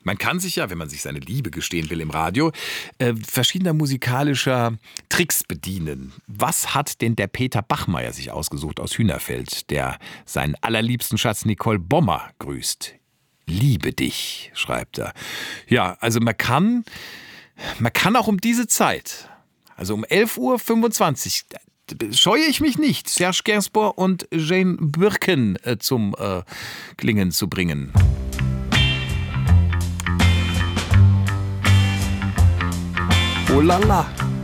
Man kann sich ja, wenn man sich seine Liebe gestehen will im Radio, verschiedener musikalischer Tricks bedienen. Was hat denn der Peter Bachmeier sich ausgesucht aus Hühnerfeld, der seinen allerliebsten Schatz Nicole Bommer grüßt? Liebe dich, schreibt er. Ja, also man kann auch um diese Zeit, also um 11:25 Uhr, scheue ich mich nicht, Serge Gainsbourg und Jane Birkin zum Klingen zu bringen. Oh la la.